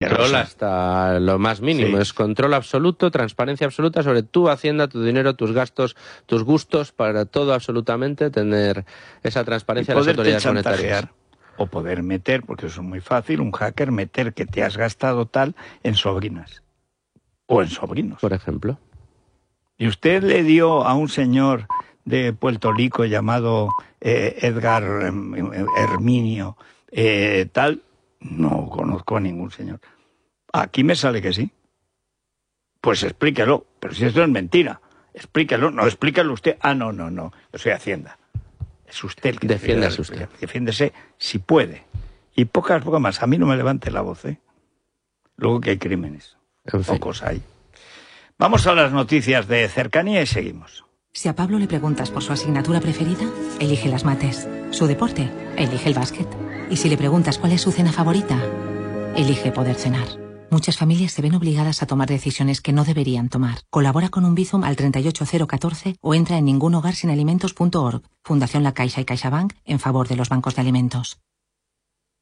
control hasta lo más mínimo. Sí. Es control absoluto, transparencia absoluta sobre tu hacienda, tu dinero, tus gastos, tus gustos, para todo absolutamente tener esa transparencia de las autoridades monetarias. O poder meter, porque eso es muy fácil, un hacker meter que te has gastado tal en sobrinas. O en sobrinos. Por ejemplo. Y usted le dio a un señor de Puerto Rico llamado Edgar Herminio, tal, no conozco a ningún señor. Aquí me sale que sí. Pues explíquelo. Pero si esto es mentira, explíquelo. No, explíquelo usted. Ah, no. Yo soy Hacienda. Es usted el que defiéndase usted. Defiéndese si puede. Y poco más. A mí no me levante la voz, ¿eh? Luego que hay crímenes. En fin. Pocos hay. Vamos a las noticias de cercanía y seguimos. Si a Pablo le preguntas por su asignatura preferida, elige las mates. Su deporte, elige el básquet. Y si le preguntas cuál es su cena favorita, elige poder cenar. Muchas familias se ven obligadas a tomar decisiones que no deberían tomar. Colabora con un Bizum al 38014 o entra en ningunhogarsinalimentos.org. Fundación La Caixa y CaixaBank en favor de los bancos de alimentos.